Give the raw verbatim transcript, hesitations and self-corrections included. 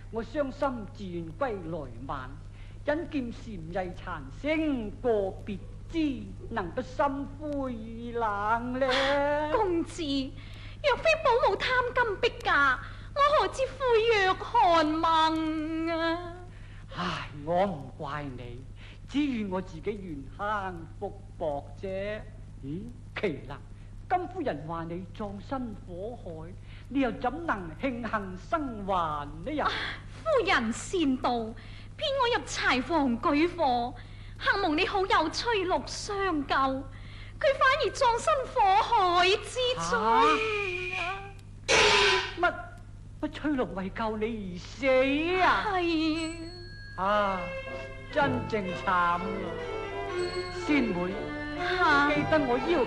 我傷心自願歸來晚，因見禪意殘聲，個別之能不心灰意冷呢？ 公子，若非保姆貪金逼嫁，我何至悔若寒盟啊！ 唉，我唔怪你，只怨我自己緣慳福薄啫。咦，奇啦！金夫人話你葬身火海，你又怎能慶幸生還呢？又、啊、 夫人善道，騙我入柴房舉火，幸蒙你好友崔六相救，佢反而葬身火海之中。 乜乜崔六為救你而死啊？ 係啊，真正慘啦！仙妹，啊、記得我要